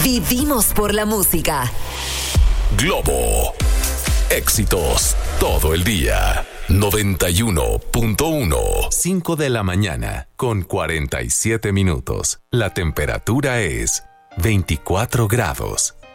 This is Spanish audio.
Vivimos por la música. Globo. Éxitos todo el día. 91.1. 5 de la mañana con 47 minutos. La temperatura es 24 grados.